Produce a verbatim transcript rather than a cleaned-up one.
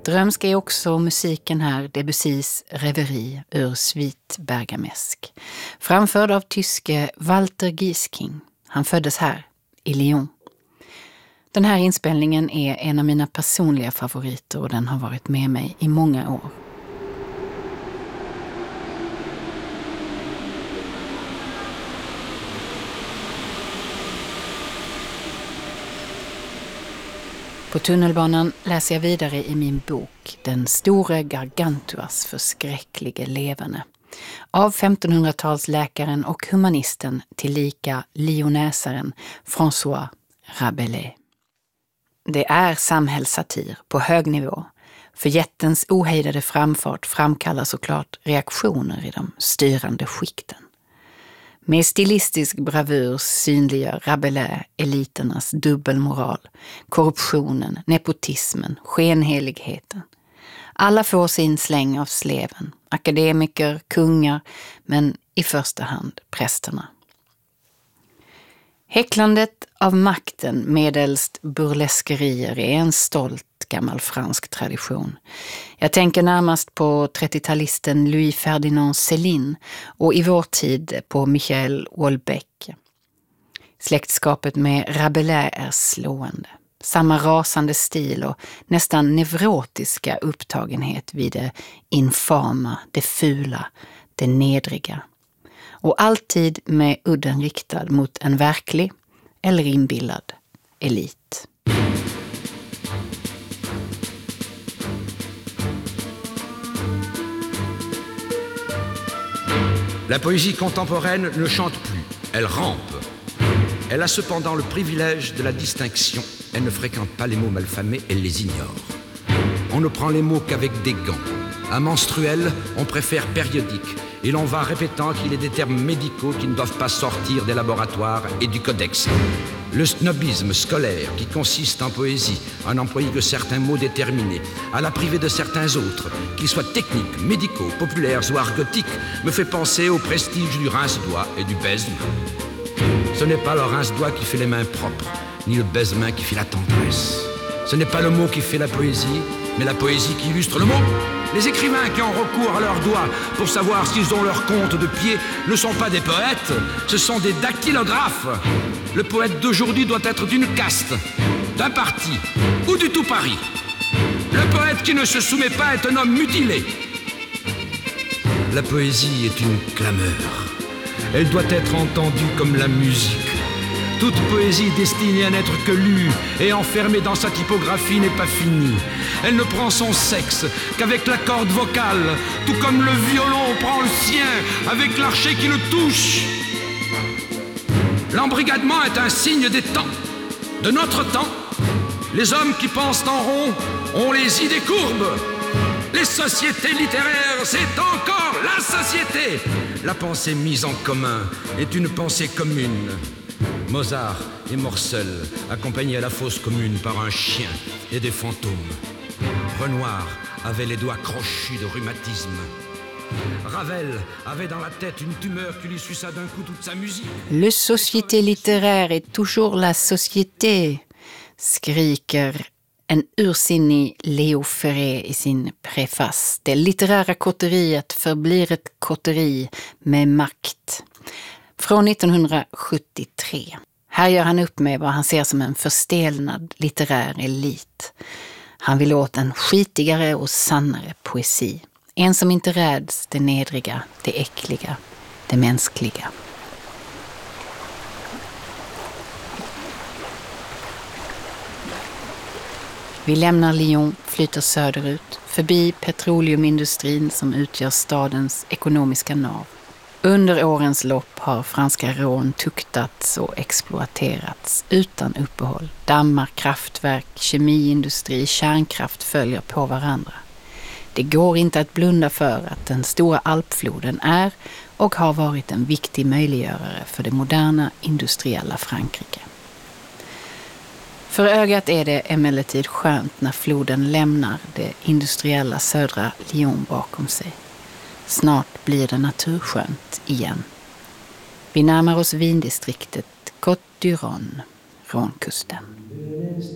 Drömsk är också musiken här, Debussys Reverie ur Suite Bergamesk. Framförd av tyske Walter Giesking. Han föddes här, i Lyon. Den här inspelningen är en av mina personliga favoriter och den har varit med mig i många år. På tunnelbanan läser jag vidare i min bok Den store Gargantuas förskräcklige levande av femtonhundratalsläkaren och humanisten tillika lyonäsaren François Rabelais. Det är samhällssatir på hög nivå, för jättens ohejdade framfart framkallar såklart reaktioner i de styrande skikten. Med stilistisk bravur synliggör Rabelais eliternas dubbelmoral, korruptionen, nepotismen, skenheligheten. Alla får sin släng av sleven, akademiker, kungar, men i första hand prästerna. Häcklandet av makten medelst burleskerier är en stolt gammal fransk tradition. Jag tänker närmast på trettiotalisten Louis Ferdinand Céline och i vår tid på Michael Houellebecq. Släktskapet med Rabelais är slående. Samma rasande stil och nästan neurotiska upptagenhet vid det infama, det fula, det nedriga. Och alltid med udden riktad mot en verklig eller inbillad elit. La poésie contemporaine ne chante plus, elle rampe. Elle a cependant le privilège de la distinction. Elle ne fréquente pas les mots malfamés, elle les ignore. On ne prend les mots qu'avec des gants. À menstruel, on préfère périodique. Et l'on va répétant qu'il est des termes médicaux qui ne doivent pas sortir des laboratoires et du codex. Le snobisme scolaire qui consiste en poésie à n'employer que certains mots déterminés, à la priver de certains autres, qu'ils soient techniques, médicaux, populaires ou argotiques, me fait penser au prestige du rince-doigt et du baise-main. Ce n'est pas le rince-doigt qui fait les mains propres, ni le baise-main qui fait la tendresse. Ce n'est pas le mot qui fait la poésie, mais la poésie qui illustre le mot. Les écrivains qui ont recours à leurs doigts pour savoir s'ils ont leur compte de pied ne sont pas des poètes, ce sont des dactylographes. Le poète d'aujourd'hui doit être d'une caste, d'un parti ou du tout Paris. Le poète qui ne se soumet pas est un homme mutilé. La poésie est une clameur. Elle doit être entendue comme la musique. Toute poésie destinée à n'être que lue et enfermée dans sa typographie n'est pas finie. Elle ne prend son sexe qu'avec la corde vocale, tout comme le violon prend le sien avec l'archet qui le touche. L'embrigadement est un signe des temps, de notre temps. Les hommes qui pensent en rond ont les idées courbes. Les sociétés littéraires, c'est encore la société. La pensée mise en commun est une pensée commune. Mozart et Morcel, accompagnés à la fosse commune par un chien et des fantômes. Renoir avait les doigts crochus de rhumatisme. Ravel avait dans la tête une tumeur qui lui suça d'un coup toute sa musique. Le société littéraire est toujours la société, skriker en ursinnig Leo Ferré i sin preface. Det litterära kotteriet förblir ett kotteri med makt. Från nittonhundrasjuttiotre. Här gör han upp med vad han ser som en förstelnad litterär elit. Han vill åt en skitigare och sannare poesi. En som inte räds det nedriga, det äckliga, det mänskliga. Vi lämnar Lyon, flyter söderut, förbi petroleumindustrin som utgör stadens ekonomiska nav. Under årens lopp har franska rån tuktats och exploaterats utan uppehåll. Dammar, kraftverk, kemiindustri, kärnkraft följer på varandra. Det går inte att blunda för att den stora alpfloden är och har varit en viktig möjliggörare för det moderna industriella Frankrike. För ögat är det emellertid skönt när floden lämnar det industriella södra Lyon bakom sig. Snart blir det naturskönt igen. Vi närmar oss vindistriktet Côte du Rhône, Rånkusten.